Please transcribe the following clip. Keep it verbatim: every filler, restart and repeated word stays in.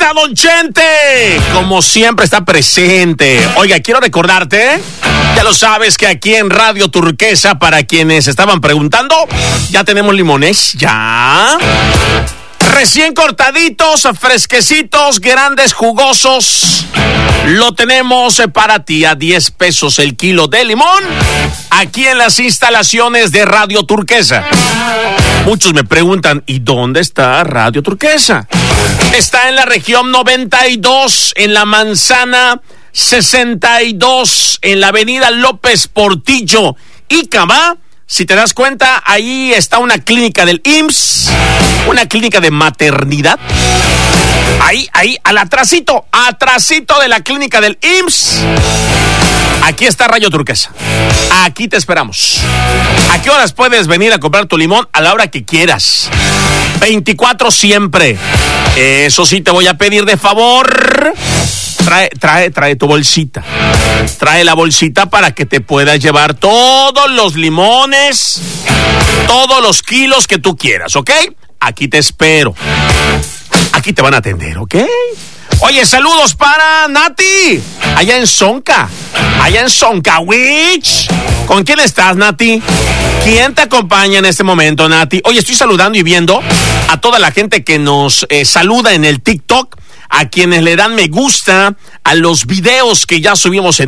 Turquesa, Don Chente, como siempre está presente. Oiga, quiero recordarte, ya lo sabes, que aquí en Radio Turquesa, para quienes estaban preguntando, ya tenemos limones, ya. Recién cortaditos, fresquecitos, grandes, jugosos. Lo tenemos para ti a diez pesos el kilo de limón, aquí en las instalaciones de Radio Turquesa. Muchos me preguntan, ¿y dónde está Radio Turquesa? Está en la región noventa y dos, en la manzana sesenta y dos, en la avenida López Portillo, Icabá. Si te das cuenta, ahí está una clínica del I M S S, una clínica de maternidad. Ahí, ahí, al atrasito, atrasito de la clínica del I M S S. Aquí está Radio Turquesa. Aquí te esperamos. ¿A qué horas puedes venir a comprar tu limón? A la hora que quieras. veinticuatro siempre. Eso sí, te voy a pedir de favor. Trae, trae, trae tu bolsita. Trae la bolsita para que te puedas llevar todos los limones, todos los kilos que tú quieras, ¿ok? Aquí te espero. Aquí te van a atender, ¿ok? Oye, saludos para Nati, allá en Sonca, allá en Soncawich. ¿Con quién estás, Nati? ¿Quién te acompaña en este momento, Nati? Oye, estoy saludando y viendo a toda la gente que nos eh, saluda en el TikTok, a quienes le dan me gusta a los videos que ya subimos en